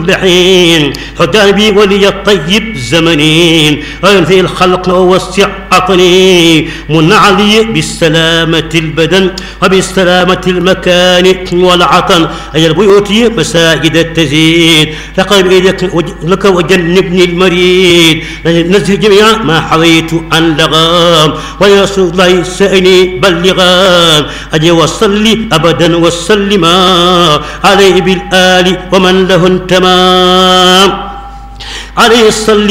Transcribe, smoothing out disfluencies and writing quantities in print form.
كل حين حدى بي ولي الطيب زمنين وينفي الخلق ووسع عطني من علي بالسلامة البدن وبالسلامة المكان والعطن أي البيوت مساجد التزيد لقد إيدك لك وجنبني المريد نزه جميع ما حويت عن لغام ويا رسول الله سأني بلغام أجي وصلي أبدا وسلما عليه بالآل ومن له تمام عليه الصلي